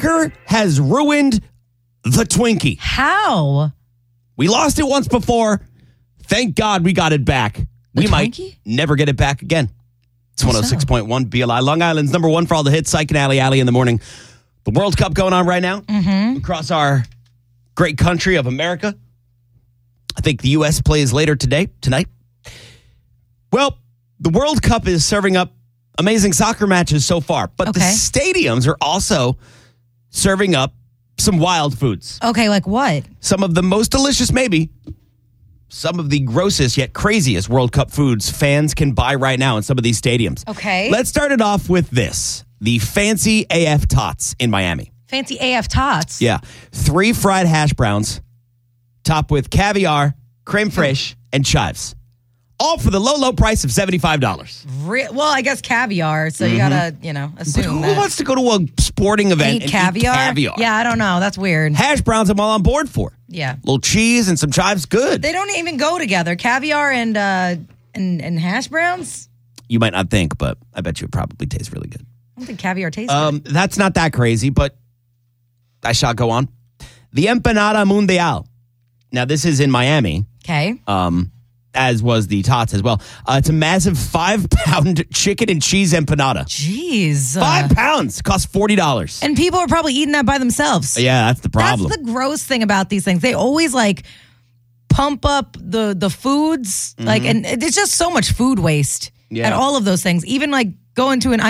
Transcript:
Soccer has ruined the Twinkie. How? We lost it once before. Thank God we got it back. We might never get it back again. It's 106.1 BLI. Long Island's number one for all the hits. Psych and Alley in the morning. The World Cup going on right now across our great country of America. I think the U.S. plays later tonight. Well, the World Cup is serving up amazing soccer matches so far, but the stadiums are also serving up some wild foods. Okay, like what? Some of the most delicious, maybe. Some of the grossest yet craziest World Cup foods fans can buy right now in some of these stadiums. Okay. Let's start it off with this. The Fancy AF Tots in Miami. Fancy AF Tots? Yeah. 3 fried hash browns, topped with caviar, creme fraiche, and chives. All for the low price of $75. Well, I guess caviar, so you gotta, assume Who wants to go to a sporting event and caviar? eat caviar? Yeah, I don't know. That's weird. Hash browns I'm all on board for. Yeah. A little cheese and some chives, good. They don't even go together. Caviar and hash browns? You might not think, but I bet you it probably tastes really good. I don't think caviar tastes good. That's not that crazy, but I shall go on. The Empanada Mundial. Now, this is in Miami. Okay. As was the Tots as well. It's a massive 5-pound chicken and cheese empanada. Jeez. 5 pounds. Costs $40. And people are probably eating that by themselves. Yeah, that's the problem. That's the gross thing about these things. They always pump up the foods. And it's just so much food waste. Yeah. And all of those things. Even going to an